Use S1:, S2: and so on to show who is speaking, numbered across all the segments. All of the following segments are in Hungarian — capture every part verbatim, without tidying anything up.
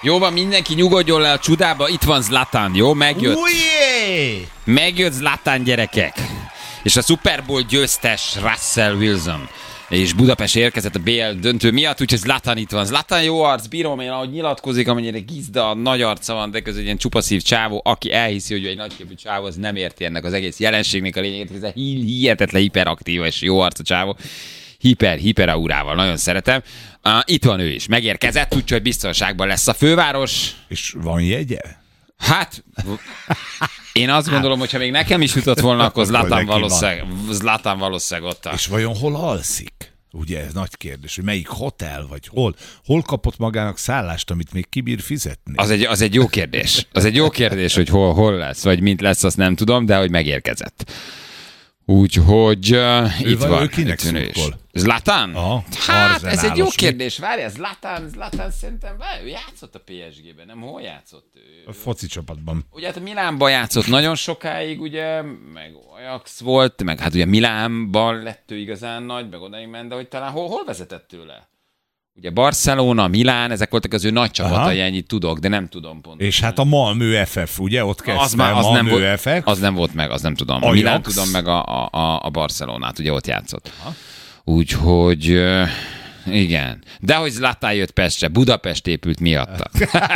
S1: Jó van, mindenki nyugodjon le a csudába, itt van Zlatan, jó? Megjött.
S2: Ujjé!
S1: Megjött Zlatan, gyerekek. És a Super Bowl győztes Russell Wilson. És Budapest érkezett a bé el döntő miatt, úgyhogy Zlatan itt van. Zlatan jó arc, bírom én, ahogy nyilatkozik, amennyire gizda, nagy arca van, de közben egy ilyen csupaszív csávó, aki elhiszi, hogy egy nagyképű csávó, az nem érti ennek az egész jelenségnek a lényeget, ez a hihetetlen hiperaktív és jó arca csávó. Hiper, hiperaurával, nagyon szeretem. Uh, itt van ő is, megérkezett, úgyhogy biztonságban lesz a főváros.
S2: És van jegye?
S1: Hát, én azt gondolom, hogy ha még nekem is jutott volna, akkor Zlatan valószínűleg, Zlatan valószínűleg ott.
S2: És vajon hol alszik? Ugye ez nagy kérdés, hogy melyik hotel, vagy hol, hol kapott magának szállást, amit még kibír fizetni?
S1: Az egy, az egy jó kérdés. Az egy jó kérdés, hogy hol, hol lesz, vagy mint lesz, azt nem tudom, de hogy megérkezett. Úgyhogy uh, itt van.
S2: Ő kinek szurkol?
S1: Zlatan?
S2: Aha,
S1: hát, ez egy jó kérdés. Várjál, Zlatan, Zlatan szerintem, várj, ő játszott a pé es gében, nem? Hol játszott ő?
S2: A foci csapatban.
S1: Ugye hát a Milánban játszott nagyon sokáig, ugye, meg Ajax volt, meg hát ugye Milánban lett ő igazán nagy, meg odaig ment, de hogy talán hol, hol vezetett tőle? Ugye Barcelona, Milán, ezek voltak az ő nagy csapatai, ennyit tudok, de nem tudom pont.
S2: És hát a Malmö ef ef, ugye? Ott kezdte
S1: az már, az
S2: Malmö
S1: nem volt,
S2: ef ef.
S1: Az nem volt meg, az nem tudom. A
S2: Ajax.
S1: Milán tudom meg a, a, a Barcelonát, ugye ott játszott. Úgyhogy uh, igen. De hogy Zlatan jött Pestre, Budapest épült miatta.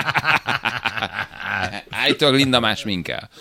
S1: Állítólag Linda más minkel.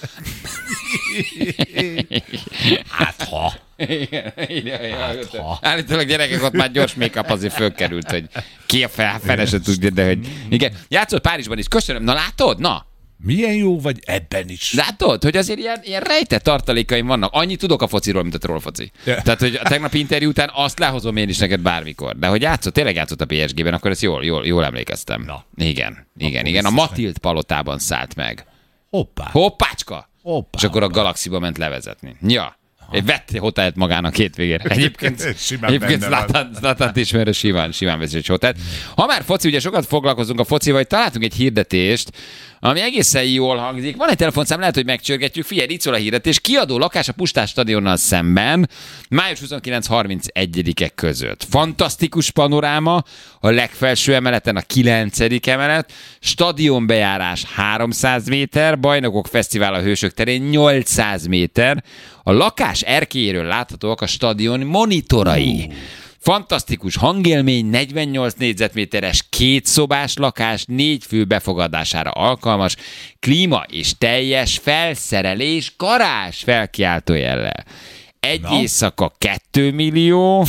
S2: Hát ha.
S1: Igen, igen, igen.
S2: Hát, ha.
S1: Állítólag gyerekek ott már gyors make-up azért fölkerült, hogy ki a fel, fele se tudja, de hogy igen. Játszott Párizsban is, köszönöm. Na látod? Na.
S2: Milyen jó vagy ebben is.
S1: Látod, hogy azért ilyen, ilyen rejtett tartalékaim vannak. Annyit tudok a fociról, mint a trollfoci.
S2: Ja.
S1: Tehát, hogy a tegnapi interjú után azt lehozom én is neked bármikor. De hogy játszott, tényleg játszott a pé es gében, akkor ezt jól, jól, jól emlékeztem.
S2: Na.
S1: Igen, igen,
S2: Akkor
S1: igen. A
S2: biztos
S1: Matild palotában szállt meg.
S2: Hoppá.
S1: Hoppácska!
S2: Hoppá.
S1: És akkor a Galaxiba ment levezetni. Ja. Egy vett hotelt magának hétvégére. Egyébként,
S2: Simán
S1: egyébként
S2: benne van.
S1: Zlatan, Zlatant ismerő simán, simán veszi egy hotelt. Ha már foci, ugye sokat foglalkozunk a focival, hogy találtunk egy hirdetést, ami egészen jól hangzik. Van egy telefonszám, lehet, hogy megcsörgetjük. Figyelj, itt szól a hirdetés. Kiadó lakás a Puskás stadionnal szemben május huszonkilenc harmincegyedike között. Fantasztikus panoráma, a legfelső emeleten a kilencedik emelet, stadionbejárás háromszáz méter, Bajnokok Fesztivál a Hősök terén nyolcszáz méter, a lakás erkélyéről láthatóak a stadion monitorai. Uh. Fantasztikus hangélmény, negyvennyolc négyzetméteres kétszobás lakás, négy fő befogadására alkalmas, klíma és teljes felszerelés, garázs felkiáltójellel. Egy
S2: Na?
S1: éjszaka kettő millió,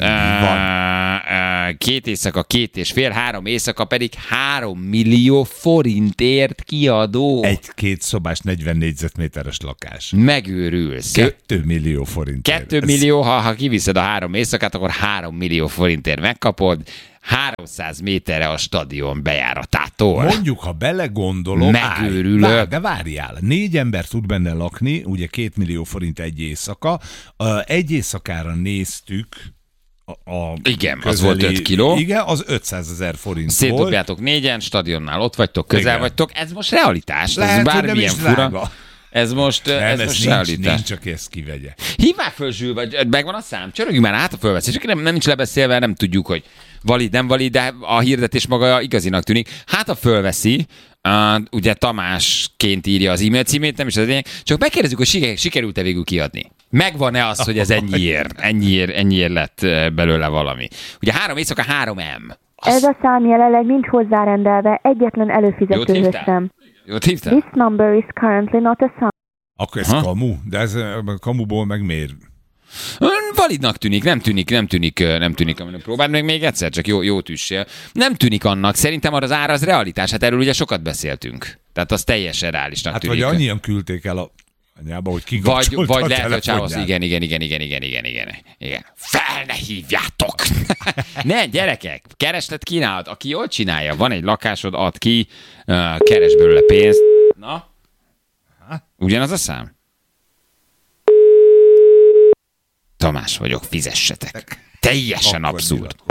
S1: két éjszaka két és fél, három éjszaka pedig három millió forintért kiadó.
S2: Egy-két szobás negyven négyzetméteres lakás.
S1: Megőrülsz.
S2: Kettő millió forint.
S1: Kettő millió, ha, ha kiviszed a három éjszakát, akkor három millió forintért megkapod. háromszáz méterre a stadion bejáratától.
S2: Mondjuk, ha belegondolom,
S1: Megőrülök.
S2: állj, vár, de várjál, négy ember tud benne lakni, ugye két millió forint egy éjszaka. Egy éjszakára néztük a, a
S1: igen, az volt öt kiló.
S2: Igen, az ötszázezer forint
S1: Szétdobjátok
S2: volt.
S1: négyen, stadionnál ott vagytok, közel
S2: Igen.
S1: vagytok. Ez most realitás.
S2: Lehet,
S1: ez
S2: hogy nem
S1: bármilyen
S2: is
S1: fura.
S2: drága.
S1: Ez most,
S2: Nem,
S1: ez
S2: ez
S1: most
S2: nincs,
S1: realitás.
S2: nincs, csak ezt kivegye.
S1: Hívd már föl, Zsül, vagy megvan a szám, csörögjünk már át a fölveszés. Csak nem, nem nincs lebeszélve, nem tudjuk, hogy valid, nem valid, de a hirdetés maga igazinak tűnik. Hát a fölveszi, uh, ugye Tamásként írja az e-mail címét, nem is az lényeg, csak megkérdezzük, hogy siker, sikerült-e végül kiadni. Megvan-e az, hogy ez ennyiért, ennyiért, ennyiért lett belőle valami. Ugye három éjszaka, három M. Az...
S3: Ez a szám jelenleg nincs hozzárendelve egyetlen előfizetőhöz sem.
S1: Jót hívtál?
S3: This number is currently not assigned.
S2: Akkor ez
S1: Ha?
S2: kamu, de ez a kamuból meg miért?
S1: Validnak tűnik, nem tűnik, nem tűnik, nem tűnik, aminek próbáld meg még egyszer, csak jó, jó tüssél. Nem tűnik annak, szerintem az ára az realitás, hát erről ugye sokat beszéltünk. Tehát az teljesen reálisnak
S2: Hát
S1: tűnik.
S2: vagy annyian küldték el a anyába, hogy
S1: Vagy,
S2: kikapcsolta
S1: vagy
S2: a
S1: lehet, hogy csávasz,
S2: telefonját.
S1: igen, igen, igen, igen, igen, igen, igen, igen. Fel ne hívjátok! Ne, gyerekek, kereslet kínálat. Aki jól csinálja, van egy lakásod, ad ki, uh, keres belőle pénzt. Na? Ugyanaz a szám? Tamás vagyok, fizessetek. Teljesen
S2: Akkor
S1: abszurd.
S2: nyilatkozatot.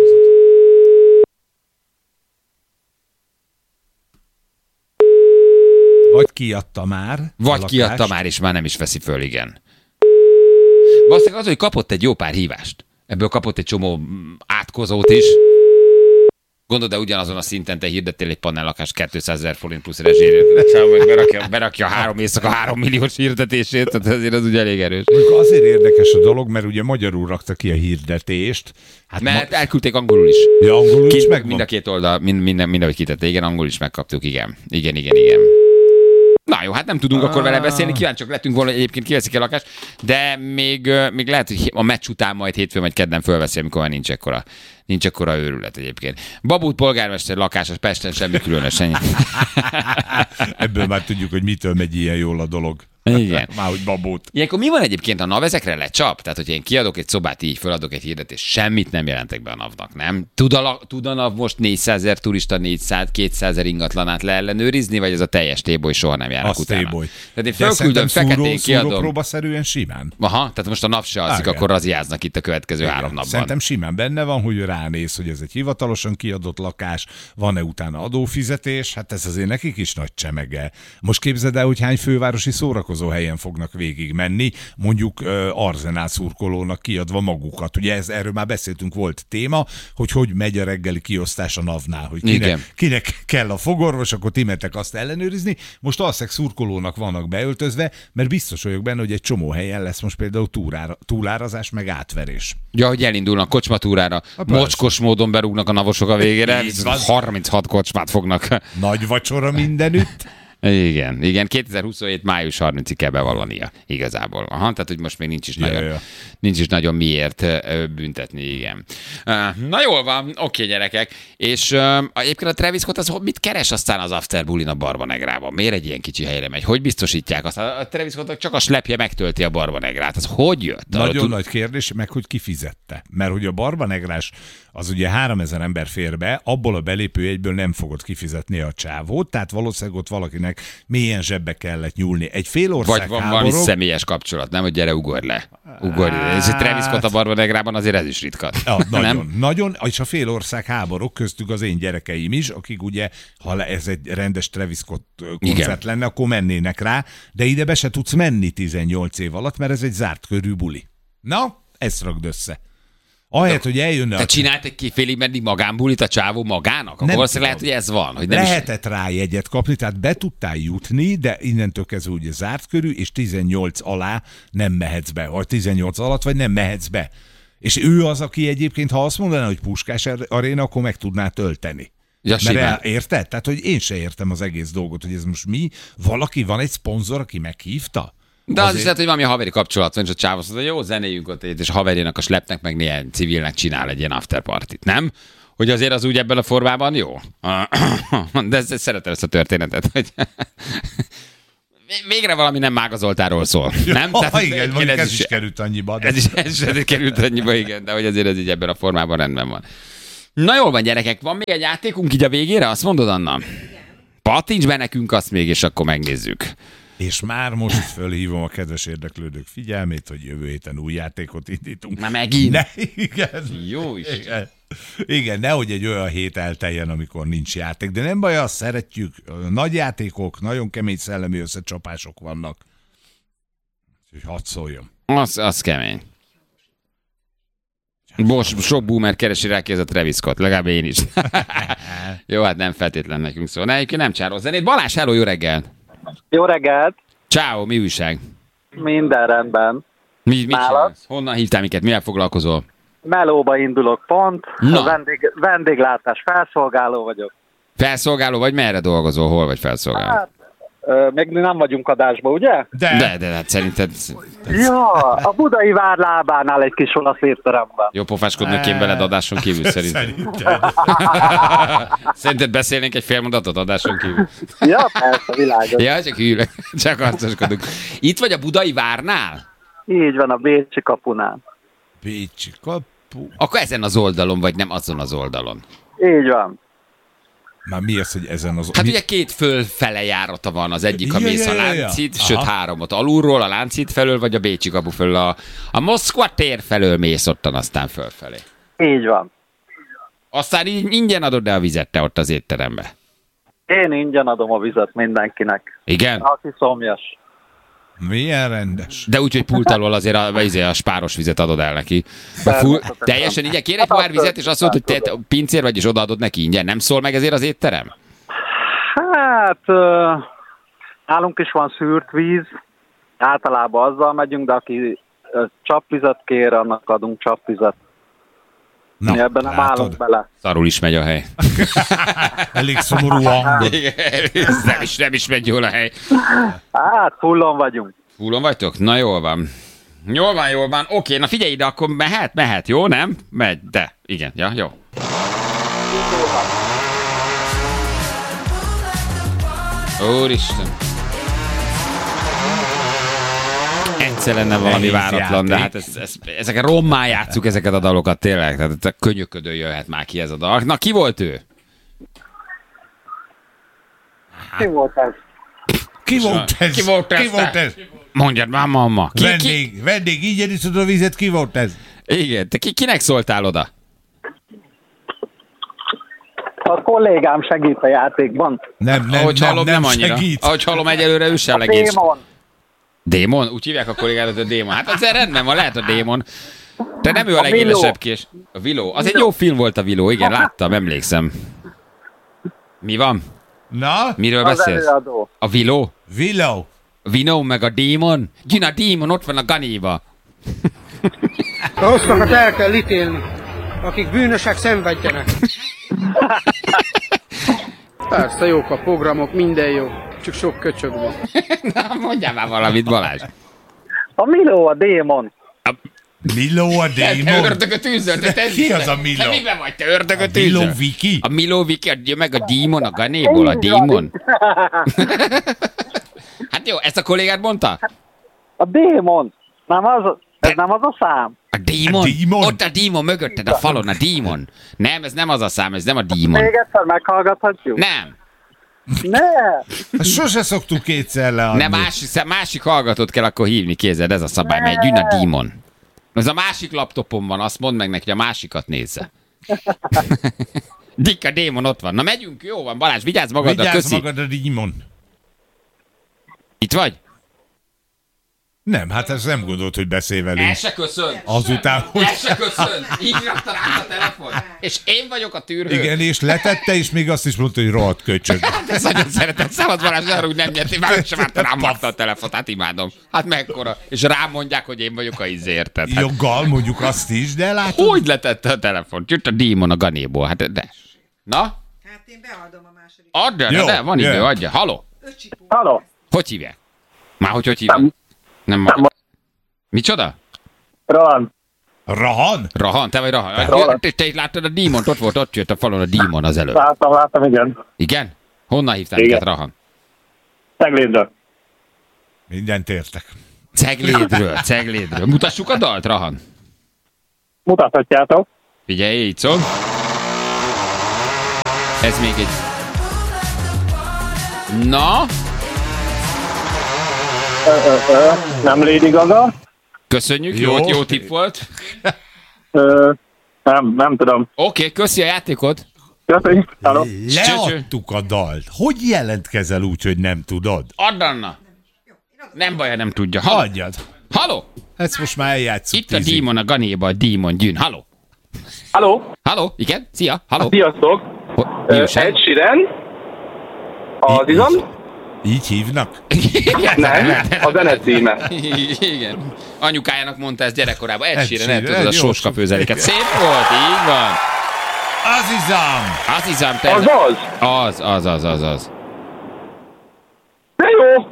S2: Vagy kiadta már.
S1: Vagy
S2: a
S1: kiadta
S2: lakást.
S1: már, és már nem is veszi föl, igen. Valószínűleg az, hogy kapott egy jó pár hívást. Ebből kapott egy csomó mm, átkozót is. Gondolod, de ugyanazon a szinten te hirdettél egy panellakást kétszázezer forint plusz rezsére. Berakja, berakja három éjszaka három milliós hirdetését, tehát azért az ugye elég erős.
S2: Azért érdekes a dolog, mert ugye magyarul rakta ki a hirdetést.
S1: Hát mert ma... elküldték angolul is.
S2: Ja, angolul is
S1: meg mind a két oldal, mind, mind, mind ahogy kitette, igen, angolul is megkaptuk, igen. Igen, igen, igen. Na jó, hát nem tudunk ah. akkor vele beszélni, kíváncsiak lettünk volna, hogy egyébként kiveszik a lakást, de még, még lehet, hogy a meccs után majd hétfőn vagy kedden fölveszi, amikor már nincs ekkora, nincs ekkora őrület egyébként. Babút polgármester lakásos Pesten, semmi különös.
S2: Ebből már tudjuk, hogy mitől megy ilyen jól a dolog.
S1: Igen.
S2: Már hogy babót.
S1: Ilyenkor mi van egyébként, a NAV ezekre lecsap? Tehát, hogyha én kiadok egy szobát, így feladok egy hirdetést, semmit nem jelentek be a NAV-nak, nem? Tud a, tud a NAV most négyszázezer turista, négyszáz, kétszázer ingatlanát leellenőrizni, vagy ez a teljes téboly soha nem járnak
S2: az
S1: utána?
S2: Téboly.
S1: Tehát én fölküldöm, feketén kiadom.
S2: Próbaszerűen simán.
S1: Aha, tehát most a NAV se alszik, akkor raziáznak itt a következő igen. három napban.
S2: Szerintem simán benne van, hogy ránéz, hogy ez egy hivatalosan kiadott lakás, van-e utána adófizetés, hát ez azért nekik is nagy csemege. Most képzeld el, hogy hány fővárosi szórakozó helyen fognak végig menni, mondjuk uh, Arzenál szurkolónak kiadva magukat. Ugye ez, erről már beszéltünk, volt téma, hogy hogy megy a reggeli kiosztás a NAV-nál, hogy kinek, kinek kell a fogorvos, akkor ti mentek azt ellenőrizni. Most alszeg szurkolónak vannak beöltözve, mert biztos vagyok benne, hogy egy csomó helyen lesz most például túrára, túlárazás, meg átverés.
S1: Ja, hogy elindulnak kocsmatúrára, mocskos módon berúgnak a navosok a végére, harminchat kocsmát fognak.
S2: Nagy vacsora mindenütt.
S1: Igen, igen, kétezer-huszonhét május harmincadikáig kell bevallania igazából. Aha, tehát, hogy most még nincs is, ja, nagyon, ja. nincs is nagyon miért büntetni, igen. Na jól van, oké gyerekek. És uh, egyébként a Travis Scott az mit keres aztán az After Bullin a Barbanegrában? Miért egy ilyen kicsi helyre megy? Hogy biztosítják azt? A Travis Scott csak a slepje megtölti a Barbanegrát. Az hogy jött?
S2: Nagyon tud... nagy kérdés, meg hogy kifizette. Mert hogy a Barbanegrás az ugye háromezer ember fér be, abból a belépőjegyből nem fogod kifizetni a csávót, tehát valószínűleg ott valakinek mélyen zsebbe kellett nyúlni. Egy fél ország
S1: vagy van
S2: háborog...
S1: valami személyes kapcsolat, nem, hogy gyere, ugorj le. Ugorj le. Ez egy Travis Scott a Barbanegrában azért ez is ritka.
S2: Ja, nagyon, nagyon, és a fél ország háborog, köztük az én gyerekeim is, akik ugye, ha ez egy rendes Travis Scott koncert igen. lenne, akkor mennének rá, de ide be se tudsz menni tizennyolc év alatt, mert ez egy zárt körű buli. Na, ezt ragd össze. Ahelyett, hogy eljönne...
S1: Te a... csinált egy ki félig meddig magánbulit a csávó magának? Akkor valószínűleg lehet, hogy ez van. Hogy nem
S2: lehetett
S1: is...
S2: rá jegyet kapni, tehát be tudtál jutni, de innentől kezdve ugye zárt körű, és tizennyolc alá nem mehetsz be, vagy tizennyolc alatt, vagy nem mehetsz be. És ő az, aki egyébként, ha azt mondaná, hogy Puskás aréna, akkor meg tudná tölteni.
S1: Ja,
S2: mert el, érted? Tehát, hogy én se értem az egész dolgot, hogy ez most mi? Valaki, van egy szponzor, aki meghívta?
S1: De az azért... is lehet, hogy valami haveri kapcsolat van, és a csáv azt mondja, jó, zenéjünk ott, és a haverjának a slepnek meg néhány civilnek csinál egy ilyen afterpartit, nem? Hogy azért az úgy ebben a formában jó. De ezt, ezt szeretem ezt a történetet, hogy végre valami nem Mága Zoltánról szól, nem?
S2: Ja, tehát, igen, ez, ez is, is került annyiba. De...
S1: Ez is, ez is került annyiba, igen, de hogy azért ez így ebben a formában rendben van. Na jól van, gyerekek, van még egy játékunk így a végére, azt mondod, Anna? Pattints be nekünk azt még, és akkor megnézzük.
S2: És már most fölhívom a kedves érdeklődők figyelmét, hogy jövő héten új játékot indítunk.
S1: Na megint?
S2: Ne, igen.
S1: Jó is.
S2: Igen. Igen, nehogy egy olyan hét elteljen, amikor nincs játék. De nem baj, azt szeretjük. Nagy játékok, nagyon kemény szellemi összecsapások vannak. Úgyhogy hadd szóljon.
S1: Az, az kemény. Most sok boomer keresi rá ki ez a Travis Scott, legalább én is. Jó, hát nem feltétlen nekünk szól. Ne, egyébként nem csáros zenét. Balázs, hello, jó reggel!
S4: Jó reggelt!
S1: Ciao, mi újság?
S4: Minden rendben.
S1: Mi, mit csinálsz? Honnan hívtál minket? Mivel foglalkozol?
S4: Melóba indulok pont. Vendég, vendéglátás felszolgáló vagyok.
S1: Felszolgáló vagy? Merre dolgozol? Hol vagy felszolgáló? Hát,
S4: ö, még nem vagyunk adásba, ugye?
S1: De, de, de hát szerinted...
S4: Ja, a Budai Vár lábánál egy kis olasz étteremben.
S1: Jó pofáskodnék én veled adáson kívül szerintem. Szerinted. Szerinted beszélnénk egy fél mondatot adáson kívül?
S4: Ja, persze, világos.
S1: Ja, csak hűlök, csak arcoskodunk. Itt vagy a Budai Várnál?
S4: Így van, a Bécsi kapunál.
S2: Bécsi kapu...
S1: Akkor ezen az oldalon, vagy nem azon az oldalon?
S4: Így van.
S2: Már mi az, hogy ezen az...
S1: Hát
S2: mi...
S1: ugye két fölfele járata van, az egyik a
S2: ja,
S1: mész
S2: ja,
S1: a
S2: ja,
S1: Láncid,
S2: ja.
S1: sőt háromot alulról, a Láncid felől, vagy a Bécsi kapu felől, a, a Moszkva tér felől mész ottan, aztán fölfelé.
S4: Így van.
S1: Aztán így ingyen adod el a vizet te ott az étterembe?
S4: Én ingyen adom a vizet mindenkinek.
S1: Igen?
S4: Aki szomjas.
S2: Milyen rendes.
S1: De úgy, hogy pult alól azért a, a, a spáros vizet adod el neki. Full, teljesen így, kér egy pohár vizet, és azt mondod, hogy te pincér vagy, és odaadod neki ingyen. Nem szól meg ezért az étterem?
S4: Hát, uh, nálunk is van szűrt víz, általában azzal megyünk, de aki uh, csapvizet kér, annak adunk csapvizet.
S2: Na,
S4: mi ebben nem állunk bele.
S1: Szarul is megy a hely.
S2: Elég szomorúan.
S1: nem, is, nem is megy jól a hely.
S4: Hát, fullon vagyunk.
S1: Fullon vagytok? Na jól van. Jól van, jól van. Oké, na figyelj ide, akkor mehet, mehet, jó, nem? Megy, de. Igen, ja, jó. Úristen. Egyszer lenne valami váratlan, de hát ez, ez, ezeket rommá játsszuk ezeket a dalokat tényleg. Tehát könyöködön jöhet már ki ez a dal. Na, ki volt ő?
S4: Ki volt ez?
S2: Ki volt ez?
S1: Ki volt ez?
S2: Ki volt ez?
S1: Mondjad már, mamma. Ki,
S2: vendég,
S1: ki?
S2: vendég, ingyen iszod a vizet, ki volt ez?
S1: Igen, te ki, kinek szóltál oda?
S4: A kollégám segít a játékban.
S2: Nem, nem,
S1: Ahogy
S2: nem,
S1: hallom,
S2: nem,
S1: nem annyira.
S2: segít.
S1: Ahogy hallom, egyelőre ő sem legény.
S4: Démon.
S1: Démon? Úgy hívják a kollégádat, a Démon. Hát azért rendben van, lehet a Démon. De nem ő a, a legélesebb kés. A Viló. Az egy jó film volt a Viló, igen, láttam, emlékszem. Mi van?
S2: Na?
S1: Miről
S4: Az
S1: beszélsz?
S4: előadó.
S1: A Viló?
S2: Viló.
S1: Vinó meg a Démon? Gyűn a Démon, ott van a Ganéba.
S5: A rosszakat el kell ítélni, akik bűnösek szenvedjenek. Persze jók a programok, minden jó, csak sok köcsög van.
S1: Na, mondjál már valamit, Balázs.
S4: A Miló, a démon.
S2: Miló a
S1: Te, te
S2: démon?
S1: ördögöt űzöl, te, te
S2: Ki az a Miló?
S1: Te miben vagy, te ördögöt
S2: A Miló
S1: űzöl?
S2: Viki?
S1: A Miló Viki, a, meg a Démon, a Ganéból, a Démon. Hát jó, ezt a kollégát mondta?
S4: A démon. Nem az, ez nem az a szám.
S1: A Démon?
S2: A Démon?
S1: Ott a Démon mögötted, a falon, a Démon. Nem, ez nem az a szám, ez nem a Démon.
S4: Még egyszer meghallgathatjuk?
S1: Nem.
S4: Ne!
S2: Sose szoktuk kétszer leadni.
S1: Nem, másik, másik hallgatót kell akkor hívni, kézed, ez a szabály, mert gyűn a Démon. Ez a másik laptopon van, azt mondd meg neki, hogy a másikat nézze. Dick, a Démon ott van. Na megyünk, jó van, Balázs, vigyázz magadra,
S2: Vigyázz
S1: köszi.
S2: magad a démon.
S1: Itt vagy?
S2: Nem, hát ezt nem gondolt, hogy beszél velünk.
S1: El se köszön.
S2: Azután, hogy...
S1: El se köszön. Így rakta rá a telefon. És én vagyok a tűrő.
S2: Igen, és letette, és még azt is mondta, hogy rohadt köcsög.
S1: Hát ezt nagyon szeretem. Szabad Balázs, arra úgy nem nyert. Már sem várta, rám magta a telefont. Hát imádom. Hát mekkora. És rám mondják, hogy én vagyok a izérted. Hát,
S2: Joggal mondjuk azt is, de látod...
S1: hogy letette a telefont? Jött a Démon a Ganéból. Hát de. Na?
S6: Hát én beadom a második.
S1: Adja,
S2: Jó,
S1: de van idő,
S2: jöjjön.
S1: adja. Haló?
S4: Halló?
S1: Hogy hívják? Már hogy hogy hívják? Nem.
S4: Nem.
S1: Micsoda?
S4: Roland.
S2: Rahan?
S1: Rahan, te vagy Rahan.
S4: Roland.
S1: Te, te itt láttad a Démont, ott volt, ott jött a falon a Démon az előbb.
S4: Láttam, láttam, igen.
S1: Igen? Honnan hívtál
S4: Igen.
S1: minket, Rahan?
S4: Ceglédről.
S2: Mindent értek.
S1: Ceglédről, Ceglédről. Mutassuk a dalt, Rahan.
S4: Mutathatjátok.
S1: Figyelj, így szól. Ez még egy... Na?
S4: Ö, ö, ö. Nem Lady Gaga.
S1: Köszönjük,
S2: Jó.
S1: jó, jó tipp volt.
S4: Ö, nem, nem tudom.
S1: Oké, okay, köszi a játékot.
S4: Köszönjük. Halló.
S2: Leadtuk a dalt. Hogy jelentkezel úgy, hogy nem tudod?
S1: Add, Anna. Nem baj, ha nem tudja. Halló?
S2: Adjad.
S1: Halló?
S2: Ezt most már eljátszuk
S1: Itt a
S2: tízig.
S1: Démon a Ganéba, a Démon gyűn. Halló?
S7: Halló,
S1: Halló? Igen? Szia? Halló?
S7: sziasztok!
S1: Ho- mi újság?
S7: Ed Sheeran, az izom,
S2: Így hívnak?
S7: nem, a zene címe.
S1: Igen. Anyukájának mondta ezt gyerekkorában. Ed
S2: Ed
S1: Sheeran, el
S2: Sheeran,
S1: tudod, a
S2: jó,
S1: sóskapőzeléket.
S2: sok-
S1: Szép volt, így van.
S2: Azizám!
S1: Azt hiszem, te...
S7: Az az,
S1: Az, az, az, az, az.
S7: de jó!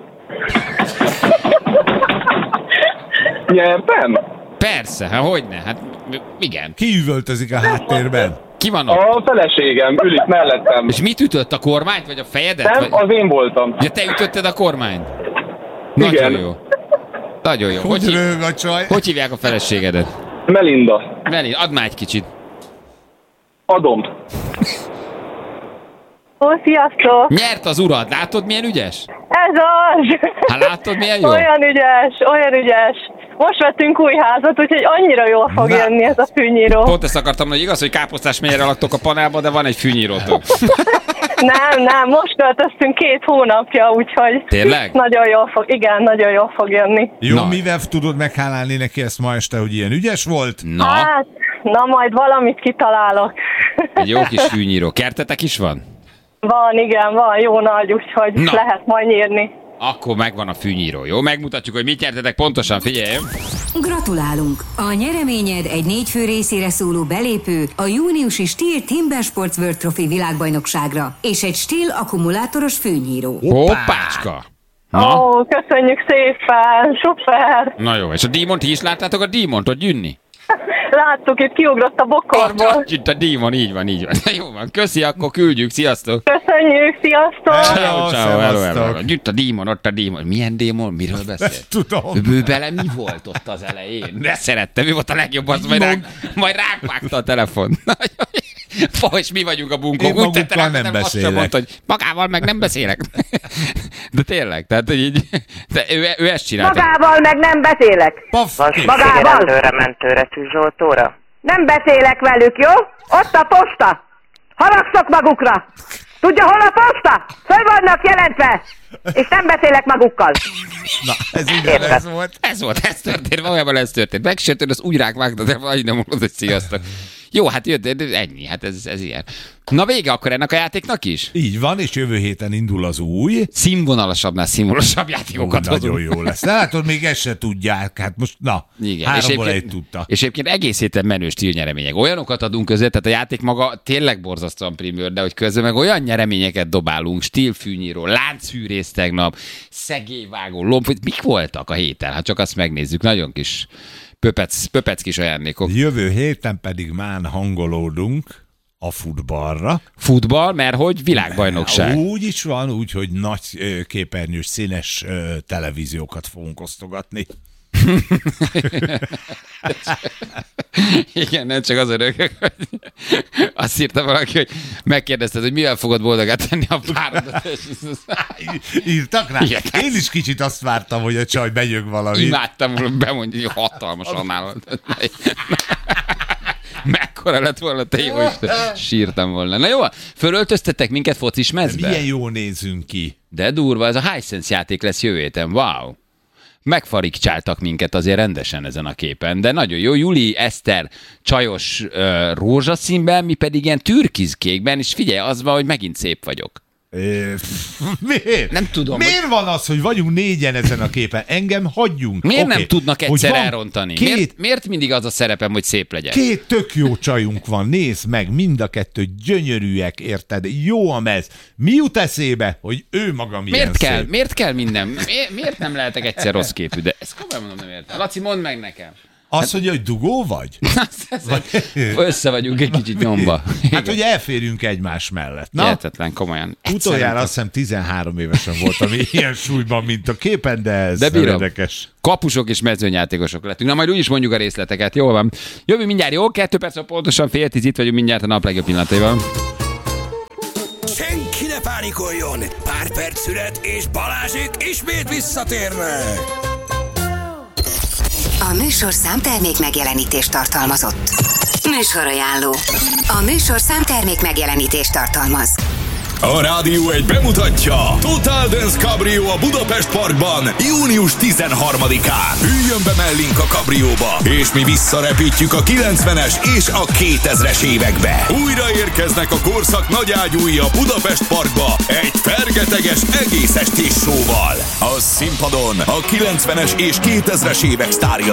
S7: Nyertem?
S1: Persze, hát hogyne, hát igen.
S2: Ki üvöltözik a háttérben?
S1: Ki van ott?
S7: A feleségem ül itt mellettem.
S1: És mit ütött, a kormányt, vagy a fejedet?
S7: Nem,
S1: Vagy...
S7: az én voltam.
S1: Ja, te ütötted a kormányt? Nagyon
S7: Igen.
S1: jó. Nagyon jó. Hogy,
S2: Hogy
S1: hív...
S2: rög a csaj?
S1: hogy hívják a feleségedet?
S7: Melinda.
S1: Melin, add már egy kicsit.
S7: Adom.
S3: Ó, sziasztok!
S1: Nyert az urad, látod milyen ügyes?
S3: Ez az!
S1: Hát látod milyen jó?
S3: Olyan ügyes, olyan ügyes. Most vettünk új házat, úgyhogy annyira jól fog
S2: Na.
S3: jönni ez a fűnyíró.
S1: Pont ezt akartam, hogy igaz, hogy Káposztás megyére laktok a panelban, de van egy fűnyírótok.
S3: Nem, nem, most költöztünk két hónapja, úgyhogy
S1: Tényleg?
S3: nagyon jól fog, igen, nagyon jól fog jönni.
S2: Jó,
S1: Na.
S2: mivel tudod meghálálni neki ezt ma este, hogy ilyen ügyes volt?
S1: Na,
S3: Hát, na majd valamit kitalálok.
S1: egy jó kis fűnyíró. Kertetek is van?
S3: Van, igen, van, jó nagy, úgyhogy
S1: Na.
S3: lehet majd nyírni.
S1: Akkor megvan a fűnyíró, jó? Megmutatjuk, hogy mit nyertetek pontosan, figyelj!
S8: Gratulálunk! A nyereményed egy négy fő részére szóló belépő a júniusi Stihl Timber Sports World Trophy világbajnokságra és egy Stihl akkumulátoros fűnyíró.
S1: Hoppácska!
S3: Ó,
S1: Na,
S3: oh, köszönjük szépen, szuper!
S1: na jó, és a dímont is láttátok a dímont ott gyűnni?
S3: Láttuk, itt kiugrott a bokorból.
S1: Ott, itt a dímon, így van, így van. Jó van, köszi, akkor küldjük, sziasztok!
S3: Köszönjük, sziasztok!
S1: Ciao, ciao, hello, hello.
S2: szevasztok.
S1: Itt a dímon, ott a dímon. Milyen démon? Miről beszél?
S2: Tudom.
S1: Ő bele mi volt ott az elején? De szerettem, ő volt a legjobb, az majd, ránk, majd ránk vágta a telefon. És mi vagyunk a bunkók.
S2: Én magukkal nem beszélek.
S1: Mondta, hogy magával meg nem beszélek. De tényleg, tehát hogy így, de ő, ő ezt csinálta.
S3: Magával meg nem beszélek.
S2: Paf, kész.
S3: Magával?
S9: mentőre, tűzoltóra.
S3: Nem beszélek velük, jó? Ott a posta. Haragszok magukra. Tudja, hol a posta? Föl vannak jelentve. És nem beszélek magukkal.
S2: Na, ez ugyanez volt.
S1: Ez volt, ez történt, valójában ez történt. Megsértőd, az úgy rák vágta, de vagy nem mondod, hogy sziasztok. Jó, hát jött, de ennyi, hát ez, ez ilyen. Na vége akkor ennek a játéknak is?
S2: Így van, és jövő héten indul az új.
S1: Színvonalasabbnál színvonalasabb játékokat
S2: Ó, nagyon
S1: hozunk.
S2: jó lesz. Látod, még ezt se tudják. Hát most, na,
S1: Igen,
S2: háromból egy
S1: egyébként-
S2: tudta.
S1: És egyébként egész héten menő stíl nyeremények. Olyanokat adunk közé, tehát a játék maga tényleg borzasztóan primőr, de hogy közben meg olyan nyereményeket dobálunk, stílfűnyíró, láncfűrész tegnap, szegélyvágó, lomb, mik voltak a héten? Hát csak azt megnézzük, nagyon kis pöpec, pöpec kis ajándékok.
S2: Jövő héten pedig már hangolódunk a futballra.
S1: Futball, mert hogy világbajnokság.
S2: Úgy is van, úgy, hogy nagy ö, képernyős, színes ö, televíziókat fogunk osztogatni.
S1: Igen, nem csak az örökök, hogy azt írta valaki, hogy megkérdezted, hogy mivel fogod boldogát tenni a párodat.
S2: Írtak rá?
S1: Igen.
S2: Én is kicsit azt vártam, hogy a csaj bejön valami.
S1: Imádtam volna bemondani, hogy hatalmasan nálad. Mekkora lett volna, te jó Isten. Sírtam volna. Na jó, fölöltöztetek minket focis mezbe?
S2: Milyen jól nézünk ki.
S1: De durva, ez a Hisense játék lesz jövő héten. Wow! Megfarigcsáltak minket azért rendesen ezen a képen, de nagyon jó. Juli Eszter csajos uh, rózsaszínben, mi pedig ilyen türkizkékben, és figyelj, az van, hogy megint szép vagyok.
S2: É, miért?
S1: Nem tudom,
S2: Miért
S1: hogy-
S2: van az, hogy vagyunk négyen ezen a képen? Engem hagyjunk.
S1: Miért
S2: Oké.
S1: nem tudnak
S2: Hogy
S1: egyszer
S2: van
S1: elrontani?
S2: Két,
S1: Miért, miért mindig az a szerepem, hogy szép legyek?
S2: két tök jó csajunk van, nézd meg, mind a kettő gyönyörűek, érted? Jó a mez. Mi jut eszébe, hogy ő maga milyen
S1: Miért kell,
S2: szép?
S1: miért kell minden? Miért, miért nem lehetek egyszer rossz képű? De ezt komolyan mondom, nem értem. Laci, mondd meg nekem.
S2: Az, hogy, hogy dugó vagy?
S1: Össze vagyunk egy kicsit nyomba.
S2: Hát, hogy elférjünk egymás mellett. Na,
S1: Hihetetlen, komolyan.
S2: utoljára
S1: Egyszerűen-
S2: azt hiszem tizenhárom évesen voltam ilyen súlyban, mint a képen, de ez
S1: De bírom.
S2: érdekes.
S1: Kapusok és mezőnyjátékosok lettünk. Na majd úgy is mondjuk a részleteket, jól van. Jövő mindjárt, jó? Kettő perc, pontosan fél tíz, itt vagyunk mindjárt a nap legjobb pillanataival.
S10: Senki ne pánikoljon! Pár perc szület és Balázsék ismét visszatérnek!
S8: A műsor számtermék megjelenítést tartalmazott. Műsorajánló. A műsor számtermék megjelenítést tartalmaz.
S10: A Rádió egy bemutatja Total Dance Cabrio a Budapest Parkban június tizenharmadikán. Üljön be mellénk a kabrióba, és mi visszarepítjük a kilencvenes és a kétezres évekbe. Újra érkeznek a korszak nagyágyúi a Budapest Parkba egy fergeteges egész estés showval. A színpadon a kilencvenes és kétezres évek sztárja